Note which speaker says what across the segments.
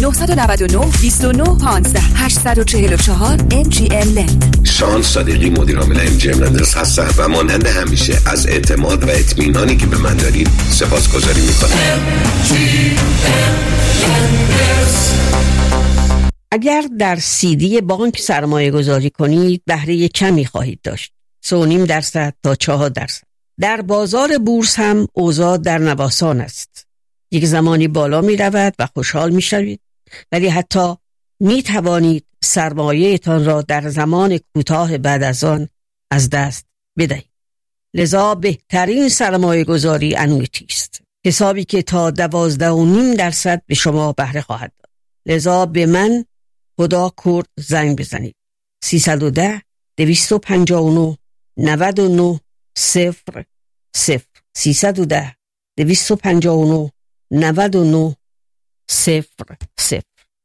Speaker 1: 999 29 15 844 MGM لند.
Speaker 2: شان صادقی مدیر عامل MGM لندرز هستم و مانند همیشه از اعتماد و اطمینانی که به من دارید سپاسگزاری میکنم.
Speaker 3: اگر در CD بانک سرمایه گذاری کنید بهره کمی خواهید داشت، 3.5% تا 4%. در بازار بورس هم اوضاع در نوسان است. یک زمانی بالا می رود و خوشحال می شوید، ولی حتی می توانید سرمایه‌تان را در زمان کوتاه بعد از آن از دست بدهید. لذا بهترین سرمایه گذاری انویتی است، حسابی که تا 12.5% به شما بهره خواهد داد. لذا به من خدا کرد زنگ بزنید. 310 259 99 0 0 310 259 99 0 0.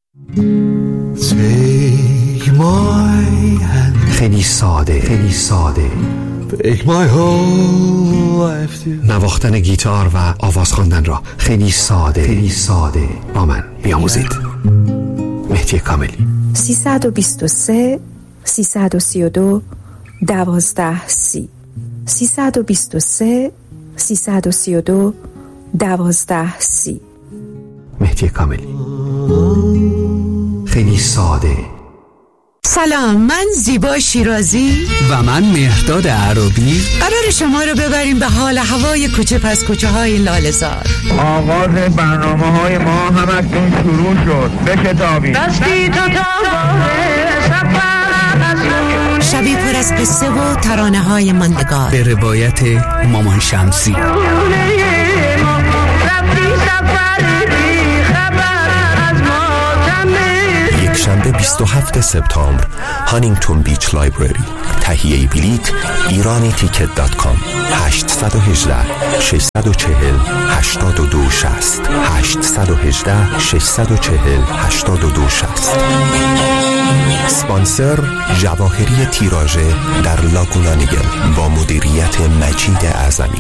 Speaker 4: خیلی ساده Take my whole life to نواختن گیتار و آواز خواندن را خیلی ساده با من بیاموزید. مهدی کاملی.
Speaker 5: 323 332 12 30 323 332 12 30.
Speaker 4: مهدی کاملی. خیلی ساده.
Speaker 6: سلام، من زیبا شیرازی
Speaker 7: و من مهرداد عربی
Speaker 6: قرار شما رو ببریم به حال هوای کوچه پس کوچه های لاله‌زار.
Speaker 8: آغاز برنامه‌های ما هم اکنون شروع شد. بشتابید.
Speaker 6: دستی تو شبی پر از قصه و ترانه های ماندگار
Speaker 7: به روایت مامان شمسی.
Speaker 9: شنبه 27 سپتامبر هانینگتون بیچ لایبرری. تهیه بلیط ایرانیتیکت.com 818 640 8260 818 640 8260. اسپانسر جواهری تیراژه در لاگونا نیگل با مدیریت مجید اعظمی.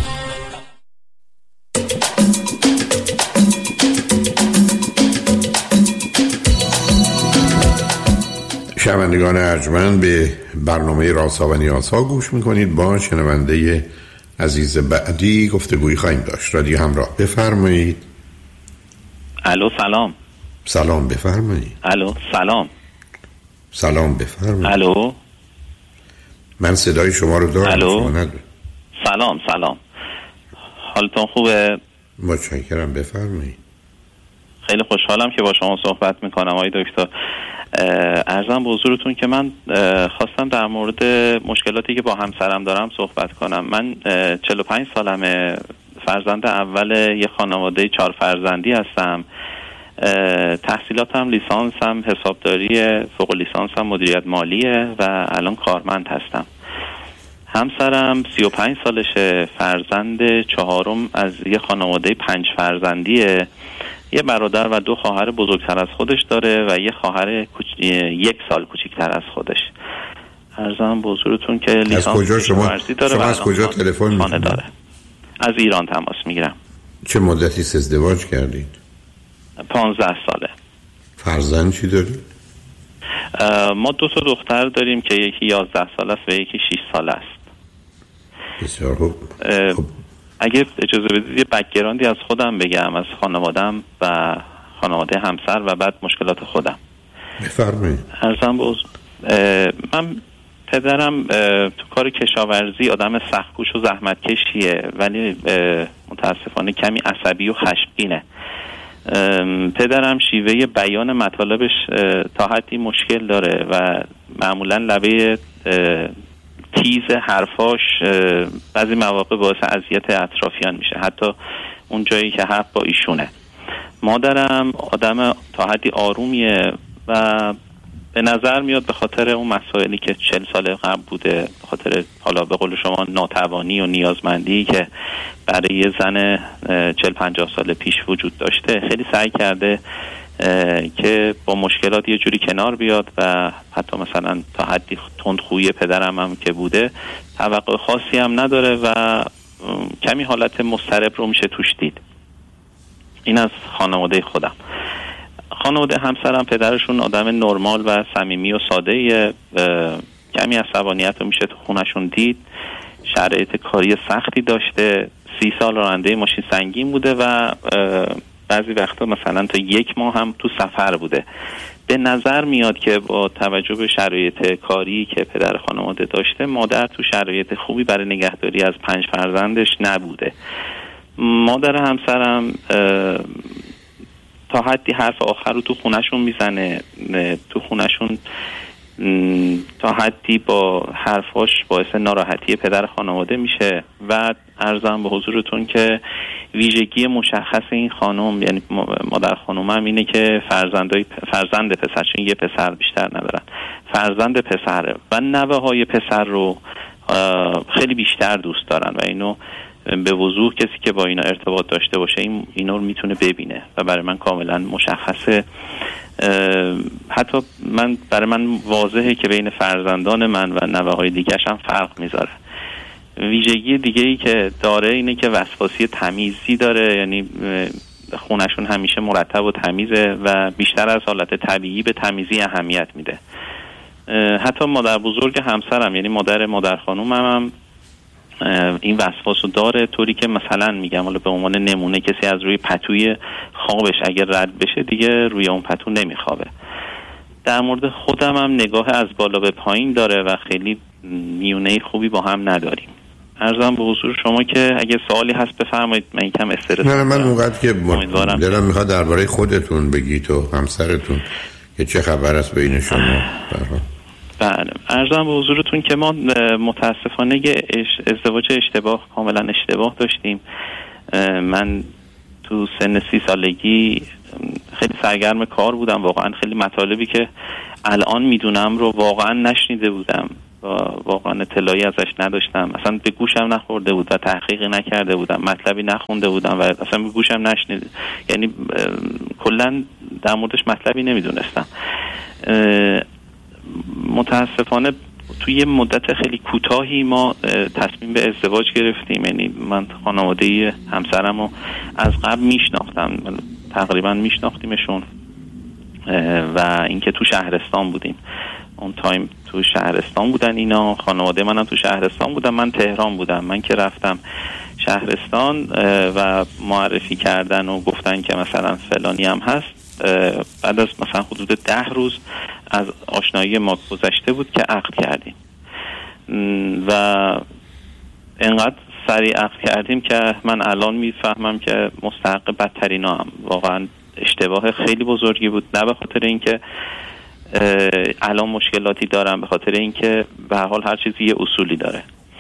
Speaker 10: شنوندگان ارجمند به برنامه رازها و نیازها گوش میکنید. با شنونده عزیز بعدی گفتگویی خواهیم داشت. رادیو همراه، بفرمایید.
Speaker 11: الو سلام.
Speaker 10: سلام بفرمایید.
Speaker 11: الو سلام.
Speaker 10: سلام بفرمایید.
Speaker 11: الو
Speaker 10: من صدای شما رو دارم.
Speaker 11: الو سلام. حالتون خوبه؟
Speaker 10: متشکرم، بفرمایید.
Speaker 11: خیلی خوشحالم که با شما صحبت میکنم آقای دکتر. عرضم به حضورتون که من خواستم در مورد مشکلاتی که با همسرم دارم صحبت کنم. من 45 سالمه، فرزند اول یه خانواده 4 فرزندی هستم. تحصیلاتم لیسانسم حسابداری، فوق لیسانسم مدیریت مالیه و الان کارمند هستم. همسرم 35 سالشه، فرزند 4م از یه خانواده 5 فرزندیه. یه برادر و 2 خواهر بزرگتر از خودش داره و یه خواهر 1 سال کوچیکتر از خودش. عرضم به حضورتون که لیسانس کشاورزی داره.
Speaker 10: شما از کجا تلفن می‌کنید؟
Speaker 11: از ایران تماس میگیرم.
Speaker 10: چه مدتی ازدواج کردید؟
Speaker 11: 15 ساله.
Speaker 10: فرزند چی دارید؟
Speaker 11: ما 2 تا دختر داریم که یکی 11 ساله است و یکی 6 ساله است.
Speaker 10: بسیار خوب.
Speaker 11: اگه اجازه بدید یه بک‌گراندی از خودم بگم، از خانوادم و خانواده همسر و بعد مشکلات خودم.
Speaker 10: بفرمایید.
Speaker 11: عرضم به من پدرم تو کار کشاورزی آدم سخت‌کوش و زحمتکشیه، ولی متاسفانه کمی عصبی و خشمگینه. پدرم شیوه بیان مطالبش تا حدی مشکل داره و معمولا لبه تیز حرفاش بعضی مواقع باعث اذیت اطرافیان میشه، حتی اون جایی که حرف با ایشونه. مادرم آدم تا حدی آرومیه و به نظر میاد به خاطر اون مسائلی که 40 سال قبل بوده، به خاطر حالا به قول شما ناتوانی و نیازمندی که برای یه زن 40-50 سال پیش وجود داشته، خیلی سعی کرده که با مشکلات یه جوری کنار بیاد و حتی مثلا تا حدی تندخویی پدرم هم که بوده توقع خاصی هم نداره و کمی حالت مضطرب رو میشه توش دید. این از خانواده خودم. خانواده همسرم پدرشون آدم نرمال و صمیمی و ساده‌ایه، کمی عصبانیت رو میشه تو خونشون دید. شرایط کاری سختی داشته، 30 سال راننده ماشین سنگین بوده و بعضی وقتا مثلا تا 1 ماه هم تو سفر بوده. به نظر میاد که با توجه به شرایط کاری که پدر خانواده داشته، مادر تو شرایط خوبی برای نگهداری از 5 فرزندش نبوده. مادر همسرم تا حدی حرف آخر رو تو خونشون میزنه، تو خونشون تا حدی با حرفاش باعث ناراحتی پدر خانواده میشه. و عرضم به حضورتون که ویژگی مشخص این خانم، یعنی مادر خانومم، اینه که فرزند پسر، چون یه پسر بیشتر ندارن، فرزند پسره و نوه های پسر رو خیلی بیشتر دوست دارن و اینو به وضوح کسی که با اینا ارتباط داشته باشه اینو رو میتونه ببینه و برای من کاملا مشخصه. حتی برای من واضحه که بین فرزندان من و نوه های دیگرش هم فرق میذاره. ویژگی دیگه ای که داره اینه که وسواسی تمیزی داره، یعنی خونشون همیشه مرتب و تمیزه و بیشتر از حالت طبیعی به تمیزی اهمیت میده. حتی مادر بزرگ همسرم، یعنی مادر خانومم هم این وسواس رو داره، طوری که مثلا میگم حالا به عنوان نمونه کسی از روی پتوی خوابش اگر رد بشه دیگه روی اون پتو نمیخوابه. در مورد خودم هم نگاه از بالا به پایین داره و خیلی میونه خوبی با هم نداریم. عرضم به حضور شما که اگه سوالی هست بفرمایید، من یکم استرس
Speaker 10: نه من اونقدر که دلم میخواد درباره خودتون بگید و همسرتون که چه خبر است بین شما.
Speaker 11: بله، عرضم به حضورتون که ما متاسفانه ازدواج کاملا اشتباه داشتیم. من تو سن 30 سالگی خیلی سرگرم کار بودم، واقعا خیلی مطالبی که الان میدونم رو واقعا نشنیده بودم و واقعا اطلاعی ازش نداشتم، اصلا به گوشم نخورده بود و تحقیقی نکرده بودم، مطلبی نخونده بودم و اصلا به گوشم نشنیده، یعنی کلا در موردش مطلبی نمیدونستم. متاسفانه توی یه مدت خیلی کوتاهی ما تصمیم به ازدواج گرفتیم. یعنی من خانواده همسرم رو از قبل میشناختم، تقریبا میشناختیمشون و اینکه تو شهرستان بودیم، اون تایم تو شهرستان بودن اینا، خانواده منم تو شهرستان بودن، من تهران بودم. من که رفتم شهرستان و معرفی کردن و گفتن که مثلا فلانی هم هست، بعد از مثلا حدود 10 روز از آشنایی ما گذشته بود که عقد کردیم و انقدر سریع عقد کردیم که من الان میفهمم که مستحق بدترینا هم. واقعا اشتباه خیلی بزرگی بود، نه به خاطر اینکه الان مشکلاتی دارم، به خاطر اینکه به هر حال هر چیزی یه اصولی داره.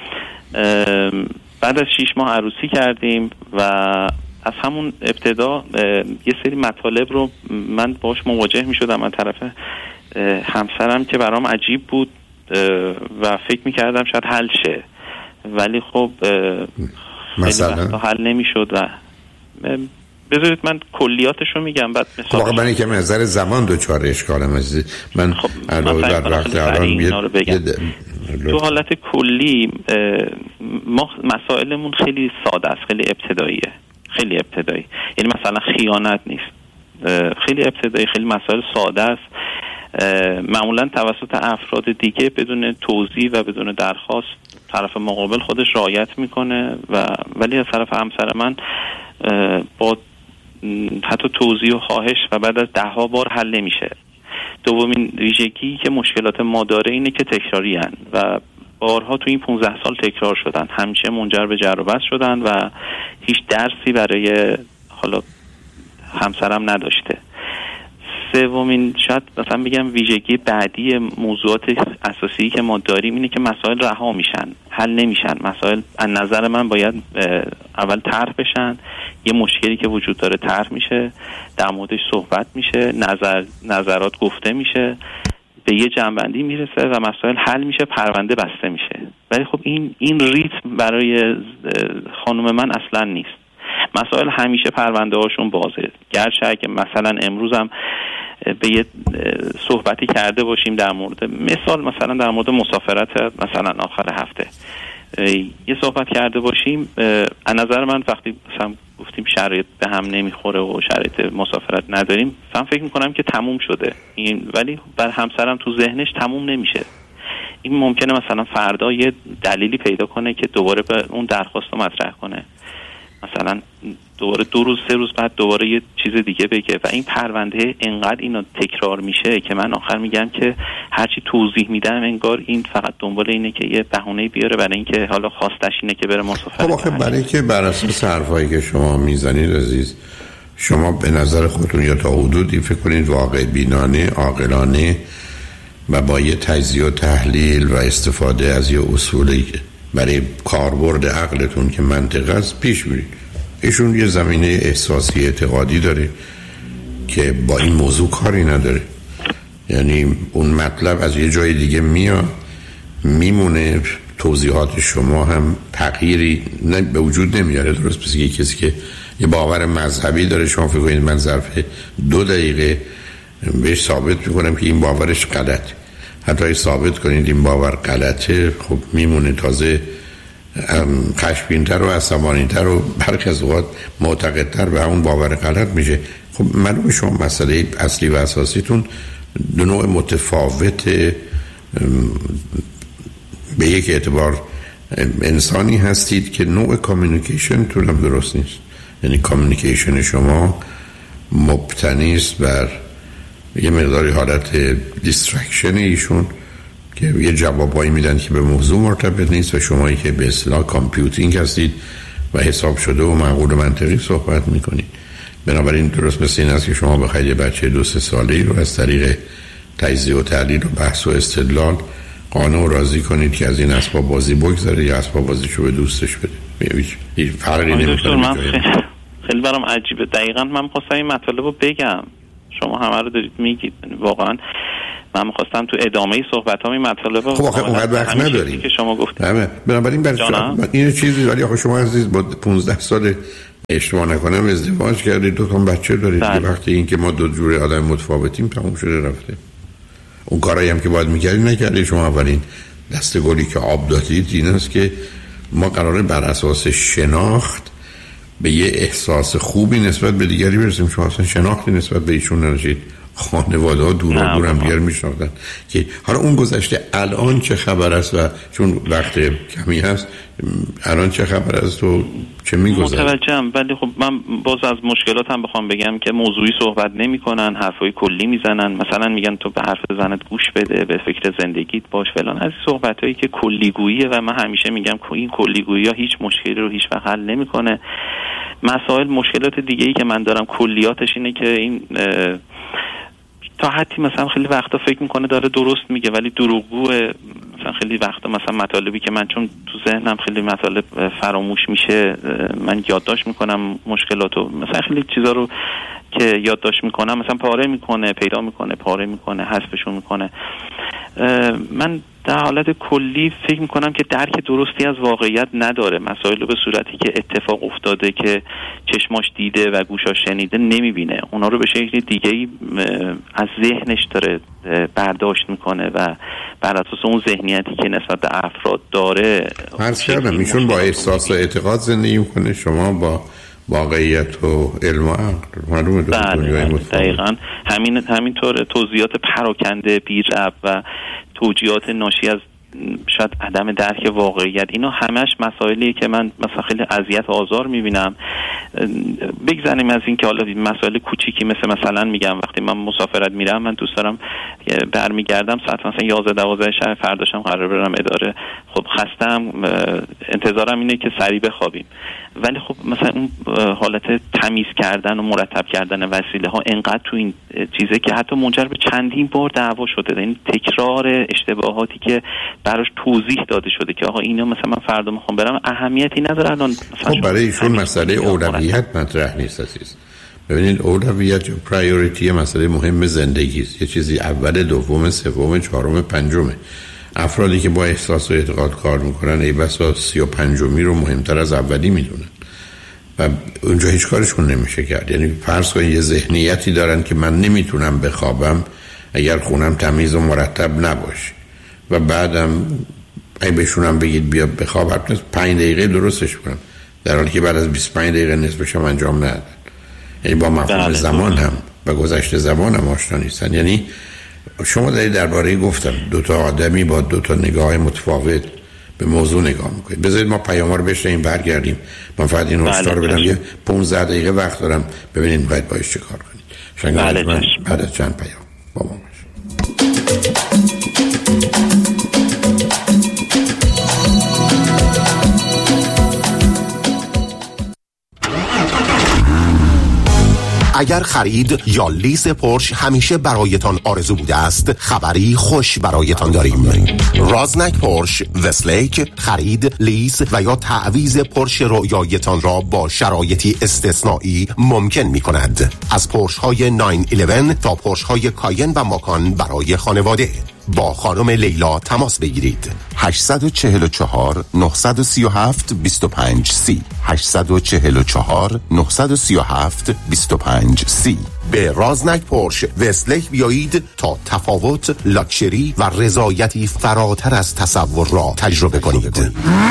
Speaker 11: بعد از 6 ماه عروسی کردیم و از همون ابتدا یه سری مطالب رو من باهاش مواجه می شدم از طرف همسرم که برام عجیب بود و فکر می کردم شاید حل شه، ولی خب مثلا حل نمی شد. و بذارید من کلیاتش رو میگم بعد مثلا
Speaker 10: واقعا من که نظر زمان دوچار اشکالم عزیزی من الان در وقت الان
Speaker 11: تو حالت کلی ما مسائلمون خیلی ساده است، خیلی ابتداییه، خیلی ابتدایی. یعنی مثلا خیانت نیست، خیلی ابتدایی، خیلی مسائل ساده است. معمولا توسط افراد دیگه بدون توضیح و بدون درخواست طرف مقابل خودش رعایت میکنه ولی از طرف همسر من با حتی توضیح و خواهش و بعد از 10 بار حل نمیشه. دومین ویژگی که مشکلات ما داره اینه که تکراری هن و بارها تو این 15 سال تکرار شدن، همیشه منجر به جر و بحث شدن و هیچ درسی برای حالا همسرم نداشته. سومین شاید مثلا بگم ویژگی بعدی موضوعات اساسی که ما داریم اینه که مسائل رها میشن، حل نمیشن. مسائل از نظر من باید اول طرح بشن، یه مشکلی که وجود داره طرح میشه، در موردش صحبت میشه، نظرات گفته میشه، به یه جنبندی میرسه و مسائل حل میشه، پرونده بسته میشه. ولی خب این ریتم برای خانم من اصلا نیست. مسائل همیشه پرونده هاشون بازه، گرچه اگه مثلا امروز هم به یه صحبتی کرده باشیم در مورد مثلا در مورد مسافرت مثلا آخر هفته یه صحبت کرده باشیم، از نظر من وقتی مثلا گفتیم شرایط به هم نمیخوره و شرایط مسافرت نداریم، من فکر میکنم که تموم شده این، ولی بر همسرم تو ذهنش تموم نمیشه. این ممکنه مثلا فردا یه دلیلی پیدا کنه که دوباره به اون درخواست رو مطرح کنه، مثلا دوباره 2 روز 3 روز بعد دوباره یه چیز دیگه بگه و این پرونده انقدر اینو تکرار میشه که من آخر میگم که هرچی توضیح میدم انگار این فقط دنبال اینه که یه بهونه بیاره برای اینکه حالا خواستش اینه که بره مسافرت.
Speaker 10: خب آخه برای اینکه بر اساس حرفایی که شما میزنید عزیز، شما به نظر خودتون یا تا حدودی فکر کنید واقع بینانه، عاقلانه و با یه تجزیه و تحلیل و استفاده از یه اصولی برای کاربرد عقلتون که منطقه است پیش میرید. ایشون یه زمینه احساسی اعتقادی داره که با این موضوع کاری نداره، یعنی اون مطلب از یه جای دیگه میاد میمونه، توضیحات شما هم تغییری به وجود نمیاره. درست مثل یه کسی که یه باور مذهبی داره، شما فکر کنید من ظرف 2 دقیقه بهش ثابت میکنم که این باورش غلط، حتی ثابت کنید این باور غلطه، خب میمونه تازه خشمگین‌تر و عصبانی‌تر و برخی از اوقات معتقدتر به اون باور غلط میشه. خب معلومه شما مسئله اصلی و اساسیتون 2 نوع متفاوت به یک اعتبار انسانی هستید که نوع کامیونیکیشن تون هم درست نیست، یعنی کامیونیکیشن شما مبتنی است بر یه مقداری حالت دیسترکشن ایشون که یه جوابایی میدن که به موضوع مرتبط نیست و شمایی که به اصطلاح کامپیوتینگ هستید و حساب شده و معقول و منطقی صحبت میکنید. بنابراین درست مثل این است که شما بخواید یه بچه 2-3 ساله‌ای رو از طریق تجزیه و تحلیل و بحث و استدلال قانع راضی کنید که از این اسباب بازی بگذاره یا اسباب بازیشو به دوستش بده. هیچ فرقی نمیکنه.
Speaker 11: خیلی برام عجیبه. دقیقاً من خواستم این مطالب رو بگم، شما همه رو دارید میگید. واقعا من می‌خواستم تو ادامه صحبتام این مطالب رو.
Speaker 10: خب آخه اونقدر وقت نداریم
Speaker 11: که شما گفتید.
Speaker 10: بنابراین این چیزی، ولی آخه شما عزیز با 15 سال اشتباه نکنم ازدواج کردید، 2 تا بچه دارید. وقتی این که ما 2 جور آدم متفاوتیم تموم شده رفته. اون کارایی هم که باید می‌کردید نکردید. شما اولین دسته گلی که آب دادید این است که ما قراره بر اساس شناخت به یه احساس خوبی نسبت به دیگری برسیم. شما اصلا شناختی نسبت به ایشون نداشتید، خانواده ها دور هم دیگر میشناختن که حالا اون گذشته الان چه خبر است و چون وقت کمی هست الان چه خبر است و چه میگذره.
Speaker 11: متوجهم، ولی خب من باز از مشکلاتم بخوام بگم که موضوعی صحبت نمیکنن، حرفای کلی میزنن، مثلا میگن تو به حرف زنت گوش بده، به فکر زندگیت باش فلان، از صحبتایی که کلیگوییه و من همیشه میگم این کلیگویی ها هیچ مشکلی رو هیچ وقت حل نمیکنه. مسائل مشکلات دیگه‌ای که من دارم کلیاتش اینه که این تا حدی مثلا خیلی وقتا فکر میکنه داره درست میگه ولی دروغگوه. مثلا خیلی وقتا مثلا مطالبی که من چون تو ذهنم خیلی مطالب فراموش میشه من یادداشت میکنم مشکلاتو، مثلا خیلی چیزا رو که یادداشت میکنم مثلا پاره میکنه، پیدا میکنه، پاره میکنه، حذفشون میکنه. من در حالت کلی فکر میکنم که درک درستی از واقعیت نداره. مسائل رو به صورتی که اتفاق افتاده که چشماش دیده و گوشاش شنیده نمیبینه، اونا رو به شکل دیگه‌ای از ذهنش داره برداشت میکنه و بر اساس اون ذهنیتی که نسبت به افراد داره
Speaker 10: عرض کردم ایشون با احساس و اعتقاد زندگی میکنه، شما با واقعیت و علم و عقل. معلومه
Speaker 11: دقیقاً همینطور توضیحات پراکنده بی‌ربط و توجیهات ناشی از شاید عدم درک واقعیت، اینا همش مسائلیه که من مثلا خیلی اذیت و آزار میبینم. بگذاریم از این که حالا مسائل کوچیکی مثلا میگم وقتی من مسافرت میرم من دوست دارم برمیگردم ساعت مثلا 11-12 شب، فرداشم قرار برم اداره، خب خستم، انتظارم اینه که سریع بخوابیم، ولی خب مثلا اون حالت تمیز کردن و مرتب کردن وسیله ها انقدر تو این چیزه که حتی منجر به چندین بار دعوا شده. این تکرار اشتباهاتی که براش توضیح داده شده که آقا اینا مثلا من فردا میخوام برم اهمیتی نداره. الان
Speaker 10: خب برای ایشون مسئله اولویت مطرح نیست عزیز. ببینید اولویت یا پرایوریتی مسئله مهم زندگی است. یه چیزی اول، دوم، سوم، چهارم، پنجمه. افرادی که با احساس و اعتقاد کار میکنن ای بسا 35می رو مهمتر از اولی میدونن و اونجا هیچ کارشون نمیشه کرد. یعنی فرض کنید یه ذهنیتی دارن که من نمیتونم بخوابم اگر خونم تمیز و مرتب نباشه و بعدم ای بهشونم بگید بیا بخواب، حتی 5 دقیقه درستش کنم در حالی که بعد از 25 دقیقه نصفش هم انجام ندادن. یعنی با مفهوم زمان هم و گذشته زمان هم آشنا نیستن. یعنی شما درباره گفتم دو تا آدمی با دو تا نگاه متفاوت به موضوع نگاه میکنید. بذارید ما پیام‌ها رو بشنویم برگردیم. من فقط این هشدار بدم یه 15 دقیقه وقت دارم، ببینید می‌خواید باهاش چه کار کنید. شنگ من بعد از چند پیام با ما باشید.
Speaker 12: اگر خرید یا لیز پورش همیشه برایتان آرزو بوده است، خبری خوش برایتان داریم. رازنک پورش وستلیک خرید، لیز و یا تعویض پورش رویایتان را با شرایطی استثنایی ممکن می کند. از پورش های 911 تا پورش های کاین و ماکان برای خانواده. با خانم لیلا تماس بگیرید. 844 937 25 30 844 937 25 30. به رازنک پورش وستلیک بیایید تا تفاوت، لاکچری و رضایتی فراتر از تصور را تجربه کنید.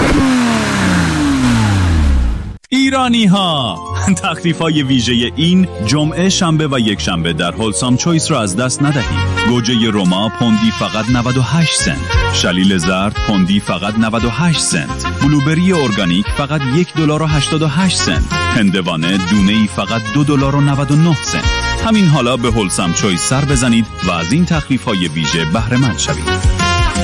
Speaker 13: ایرانی ها، تخفیف های ویژه این جمعه، شنبه و یک شنبه در هولسام چویس را از دست ندهید. گوجه روما پوندی فقط 98 سنت، شلیل زرد پوندی فقط 98 سنت، بلوبری ارگانیک فقط $1.88، هندوانه دونه‌ای فقط $2.99. همین حالا به هولسام چویس سر بزنید و از این تخفیف های ویژه بهره مند شوید.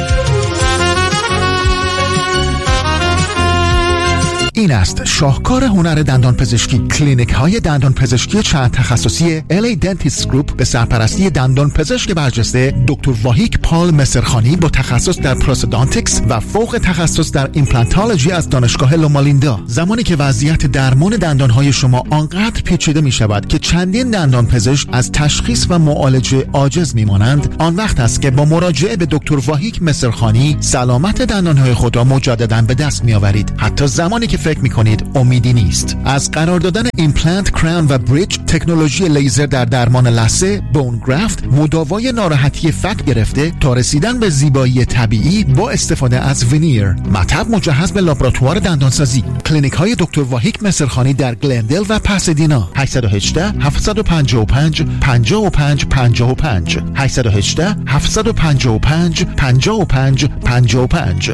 Speaker 14: این است شاهکار هنر دندان پزشکی. کلینیک های دندان پزشکی چند تخصصی LA Dentist Group به سرپرستی دندان پزشک برجسته دکتر واهیک پال مسرخانی با تخصص در پروستودانتیکس و فوق تخصص در ایمپلانتولوژی از دانشگاه لومالیندا. زمانی که وضعیت درمان دندان های شما آنقدر پیچیده می شود که چندین دندان پزشک از تشخیص و معالجه عاجز می مانند، آن وقت است که با مراجعه به دکتر واهیک مسرخانی سلامت دندان های خود را مجددا به دست می آورید، حتی زمانی که فکر میکنید امیدی نیست. از قرار دادن ایمپلنت، کراون و بریج، تکنولوژی لیزر در درمان لثه، بون گرافت، مداوای ناراحتی فک گرفته تا رسیدن به زیبایی طبیعی با استفاده از ونیر، مطب مجهز به لابراتوار دندانسازی. کلینیک های دکتر واهیک مسرخانی در گلندل و پاسادینا. 818 755 55 55 818 755 55 55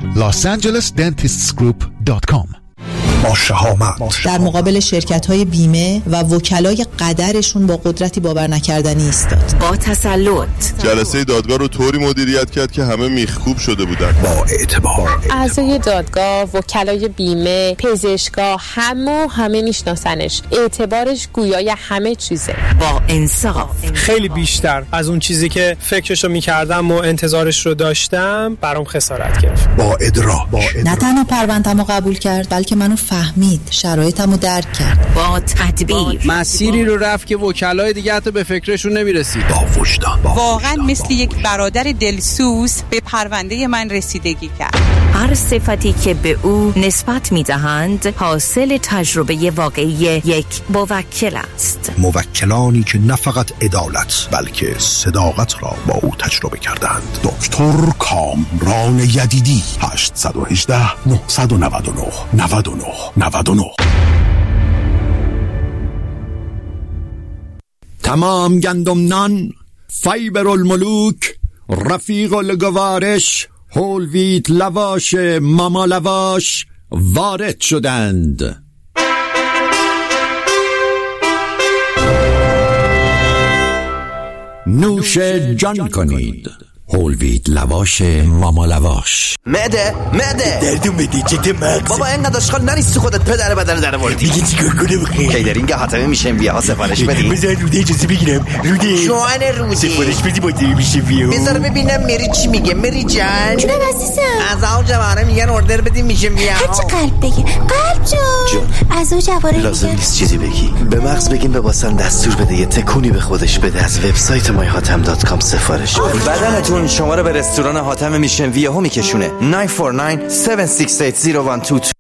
Speaker 14: losangelesdentistgroup.com.
Speaker 15: با شهامت
Speaker 16: در مقابل شرکت‌های بیمه و وکلای قدرشون با قدرتی باور نکردنی ایستاد.
Speaker 1: با تسلط
Speaker 17: جلسه دادگاه رو طوری مدیریت کرد که همه میخکوب شده بودن.
Speaker 15: با اعتبار
Speaker 18: اعضای دادگاه، وکلای بیمه، پزشکا، همه میشناسنش. اعتبارش گویای همه چیزه.
Speaker 1: با انصاف،
Speaker 19: خیلی بیشتر از اون چیزی که فکرشو میکردم و انتظارش رو داشتم برام خسارت گرفت.
Speaker 15: با ادراک
Speaker 16: نه تنها پرونده‌مو قبول کرد بلکه منو فهمید، شرایطمو درک کرد.
Speaker 1: با تدبیر
Speaker 20: مسیری رو رفت که وکلای دیگه حتی به فکرشون نمیرسید.
Speaker 15: با وجدان
Speaker 21: واقعا مثل یک برادر دلسوز به پرونده من رسیدگی کرد.
Speaker 1: هر صفتی که به او نسبت میدهند حاصل تجربه واقعی یک موکل است.
Speaker 15: موکلانی که نه فقط عدالت بلکه صداقت را با او تجربه کردند. دکتر کامران یدیدی. 818 999 99 99.
Speaker 22: تمام گندم نان، فیبر الملوک، رفیق الگوارش، هول ویت لواش، ماما لواش وارد شدند. نوش جان کنید. هول ویت لواش، ماما لواش.
Speaker 23: معده دردون بدی چه مغز بابا اینقدر اشغال نریستی خودت پدر بدن در آوردی. میگی چیکار کنم بخیر؟ کیدرینگ حاتمه میشه ویاها سفارش بدی. بذار روده اجازه بگیرم. روده جوان روده سفارش بدی با دی میشه ویاها. بذار ببینم مری چی میگه. مری جان
Speaker 24: جونم عزیزم.
Speaker 23: از اون جواره میگن اوردر بدی میشه ویاها.
Speaker 24: هرچی قلب بگی. قلب جون از اون جواره
Speaker 23: لازم نیست چیزی بگی. به مغز بگیم به واسن دستور بده یه تکونی به خودش بده. از وبسایت myhatam.com سفارش بدنتون شما رو به رستوران حاتم میشن ویاها میکشونه. 949-768-0122